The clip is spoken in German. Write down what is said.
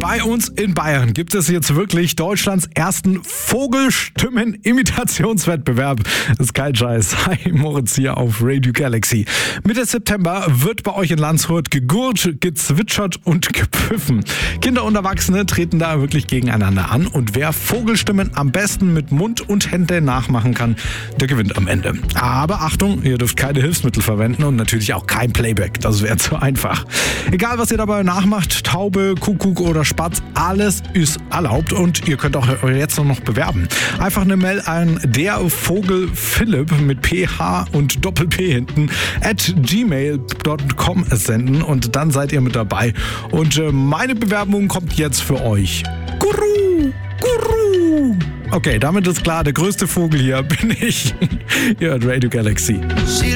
Bei uns in Bayern gibt es jetzt wirklich Deutschlands ersten Vogelstimmen-Imitationswettbewerb. Das ist kein Scheiß. Hi, Moritz hier auf Radio Galaxy. Mitte September wird bei euch in Landshut gegurrt, gezwitschert und gepfiffen. Kinder und Erwachsene treten da wirklich gegeneinander an und wer Vogelstimmen am besten mit Mund und Händen nachmachen kann, der gewinnt am Ende. Aber Achtung, ihr dürft keine Hilfsmittel verwenden und natürlich auch kein Playback. Das wäre zu einfach. Egal, was ihr dabei nachmacht, Taube, Kuckuck oder Spatz, alles ist erlaubt und ihr könnt auch jetzt noch bewerben. Einfach eine Mail an dervogelphilipp mit PH und Doppel-P hinten @gmail.com senden und dann seid ihr mit dabei. Und meine Bewerbung kommt jetzt für euch. Guru! Guru! Okay, damit ist klar, der größte Vogel hier bin ich. Ihr hört Radio Galaxy.